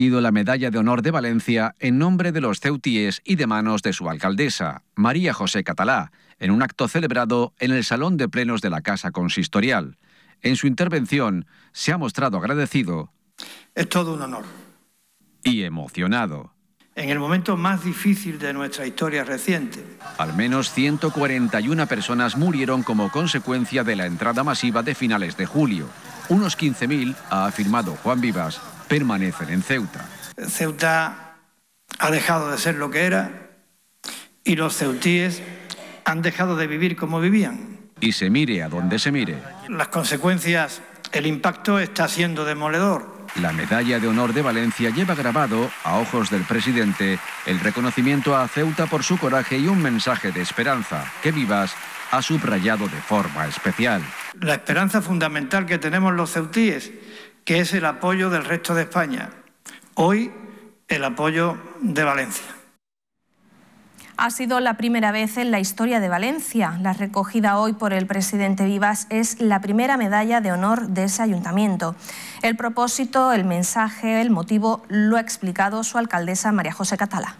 La medalla de honor de Valencia en nombre de los ceutíes y de manos de su alcaldesa, María José Catalá, en un acto celebrado en el Salón de Plenos de la Casa Consistorial. En su intervención se ha mostrado agradecido. Es todo un honor. Y emocionado. En el momento más difícil de nuestra historia reciente. Al menos 141 personas murieron como consecuencia de la entrada masiva de finales de julio. Unos 15.000, ha afirmado Juan Vivas, permanecen en Ceuta. Ceuta ha dejado de ser lo que era y los ceutíes han dejado de vivir como vivían. Y se mire a donde se mire. Las consecuencias, el impacto está siendo demoledor. La medalla de honor de Valencia lleva grabado, a ojos del presidente, el reconocimiento a Ceuta por su coraje y un mensaje de esperanza que Vivas ha subrayado de forma especial. La esperanza fundamental que tenemos los ceutíes, que es el apoyo del resto de España. Hoy, el apoyo de Valencia. Ha sido la primera vez en la historia de Valencia. La recogida hoy por el presidente Vivas es la primera medalla de honor de ese ayuntamiento. El propósito, el mensaje, el motivo lo ha explicado su alcaldesa María José Catalá.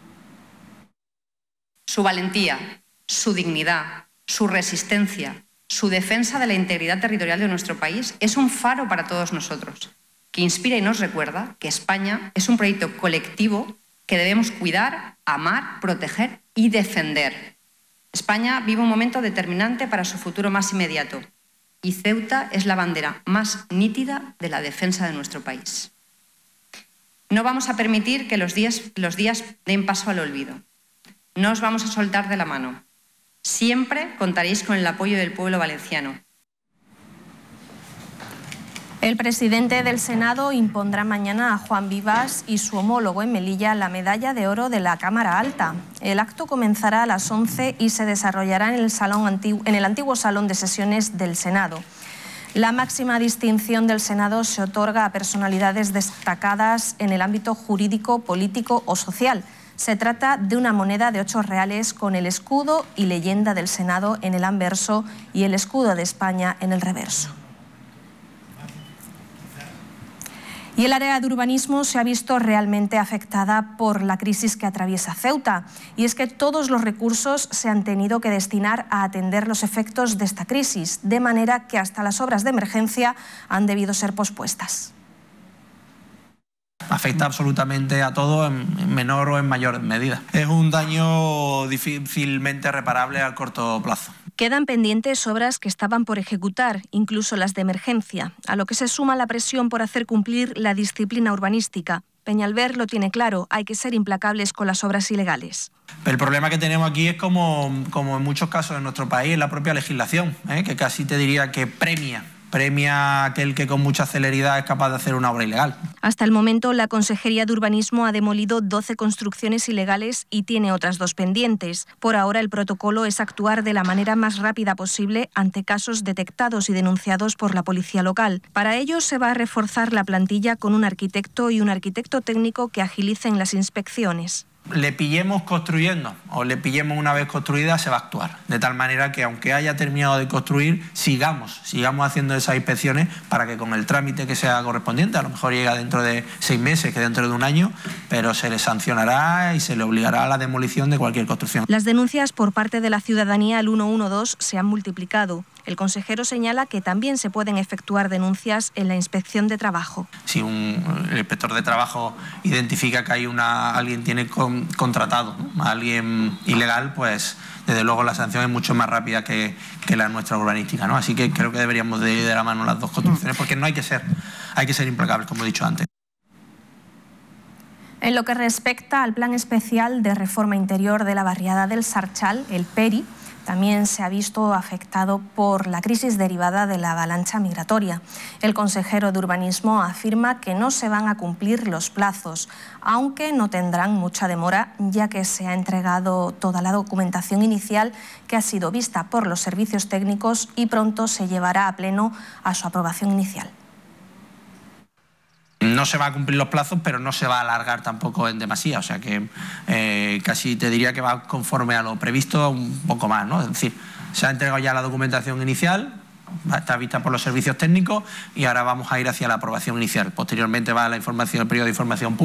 Su valentía, su dignidad, su resistencia, su defensa de la integridad territorial de nuestro país es un faro para todos nosotros, que inspira y nos recuerda que España es un proyecto colectivo que debemos cuidar, amar, proteger y defender. España vive un momento determinante para su futuro más inmediato y Ceuta es la bandera más nítida de la defensa de nuestro país. No vamos a permitir que los días den paso al olvido. No os vamos a soltar de la mano. Siempre contaréis con el apoyo del pueblo valenciano. El presidente del Senado impondrá mañana a Juan Vivas y su homólogo en Melilla la medalla de oro de la Cámara Alta. El acto comenzará a las 11 y se desarrollará en el antiguo Salón de Sesiones del Senado. La máxima distinción del Senado se otorga a personalidades destacadas en el ámbito jurídico, político o social. Se trata de una moneda de 8 reales con el escudo y leyenda del Senado en el anverso y el escudo de España en el reverso. Y el área de urbanismo se ha visto realmente afectada por la crisis que atraviesa Ceuta. Y es que todos los recursos se han tenido que destinar a atender los efectos de esta crisis, de manera que hasta las obras de emergencia han debido ser pospuestas. Afecta absolutamente a todo en menor o en mayor medida. Es un daño difícilmente reparable a corto plazo. Quedan pendientes obras que estaban por ejecutar, incluso las de emergencia, a lo que se suma la presión por hacer cumplir la disciplina urbanística. Peñalver lo tiene claro, hay que ser implacables con las obras ilegales. El problema que tenemos aquí es como en muchos casos en nuestro país, la propia legislación, que casi te diría que premia a aquel que con mucha celeridad es capaz de hacer una obra ilegal. Hasta el momento, la Consejería de Urbanismo ha demolido 12 construcciones ilegales y tiene otras 2 pendientes. Por ahora, el protocolo es actuar de la manera más rápida posible ante casos detectados y denunciados por la policía local. Para ello, se va a reforzar la plantilla con un arquitecto y un arquitecto técnico que agilicen las inspecciones. Le pillemos construyendo o le pillemos una vez construida, se va a actuar. De tal manera que aunque haya terminado de construir, sigamos haciendo esas inspecciones para que con el trámite que sea correspondiente, a lo mejor llega dentro de 6 meses que dentro de un año, pero se le sancionará y se le obligará a la demolición de cualquier construcción. Las denuncias por parte de la ciudadanía al 112 se han multiplicado. El consejero señala que también se pueden efectuar denuncias en la inspección de trabajo. Si el inspector de trabajo identifica que hay alguien tiene contratado, ¿no?, a alguien ilegal, pues desde luego la sanción es mucho más rápida que la nuestra urbanística, ¿no? Así que creo que deberíamos de ir de la mano las dos construcciones, porque no hay que ser implacables, como he dicho antes. En lo que respecta al plan especial de reforma interior de la barriada del Sarchal, el PERI, también se ha visto afectado por la crisis derivada de la avalancha migratoria. El consejero de Urbanismo afirma que no se van a cumplir los plazos, aunque no tendrán mucha demora, ya que se ha entregado toda la documentación inicial que ha sido vista por los servicios técnicos y pronto se llevará a pleno a su aprobación inicial. No se va a cumplir los plazos, pero no se va a alargar tampoco en demasía, o sea que casi te diría que va conforme a lo previsto un poco más, ¿no? Es decir, se ha entregado ya la documentación inicial, está vista por los servicios técnicos y ahora vamos a ir hacia la aprobación inicial. Posteriormente va la información, el periodo de información pública.